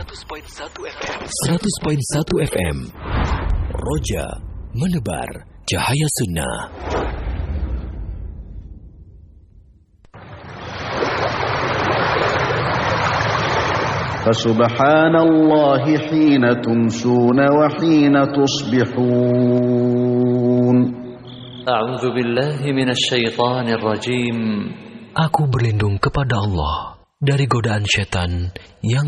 100.1 FM. Roja menebar cahaya sunnah. Fasubhanallahi hina tumsuna wa hina tusbihun. A'udzu billahi minasy syaithanir rajim. Aku berlindung kepada Allah dari godaan setan yang